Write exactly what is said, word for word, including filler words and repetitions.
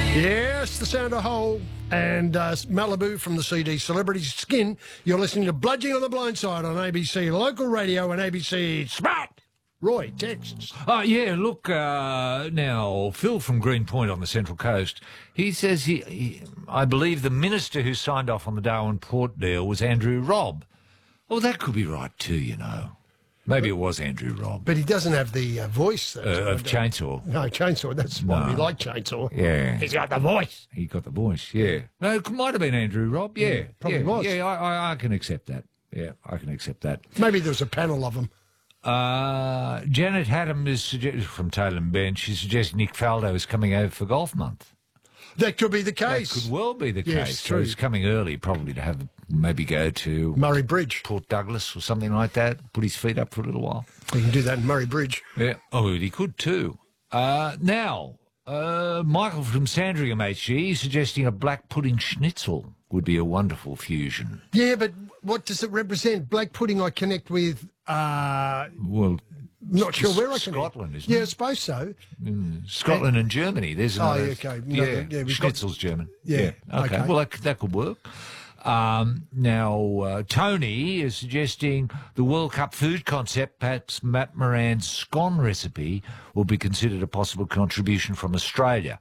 Yes, the sound of Hole and uh, Malibu from the C D Celebrity Skin. You're listening to Bludging on the Blind Side on A B C Local Radio and A B C Smart. Roy, texts. Oh, yeah, look, uh, now, Phil from Greenpoint on the Central Coast, he says, he, he, I believe the minister who signed off on the Darwin Port deal was Andrew Robb. Well, that could be right too, you know. Maybe it was Andrew Robb. But he doesn't have the uh, voice. Uh, of Chainsaw. No, Chainsaw. That's why No. we like Chainsaw. Yeah. He's got the voice. He got the voice, yeah. No, it might have been Andrew Robb, yeah. Yeah, probably yeah, was. Yeah, I, I, I can accept that. Yeah, I can accept that. Maybe there was a panel of them. Uh, Janet Haddam is sugge- from Taylor and Bench. She's suggesting Nick Faldo is coming over for golf month. That could be the That case. could well be the Yes, case. true. So he's coming early, probably to have maybe go to Murray Bridge. Port Douglas or something like that. Put his feet up for a little while. We can do that in Murray Bridge. Yeah. Oh, he could too. Uh, now, uh, Michael from Sandringham H G suggesting a black pudding schnitzel would be a wonderful fusion. Yeah, but what does it represent? Black pudding I connect with, uh, Well, not sure where I connect. Scotland, isn't Yeah, it? I suppose so. Scotland and Germany. There's Oh, another. yeah, okay. Yeah, Another- yeah, we've got- Schnitzel's German. Yeah, Okay. okay. Well, that, that could work. Um, now, uh, Tony is suggesting the World Cup food concept, perhaps Matt Moran's scone recipe, will be considered a possible contribution from Australia.